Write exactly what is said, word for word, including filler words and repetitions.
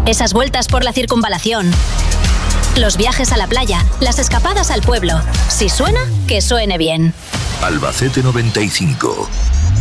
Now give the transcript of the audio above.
Esas vueltas por la circunvalación, los viajes a la playa, las escapadas al pueblo. Si suena, que suene bien. Albacete noventa y cinco.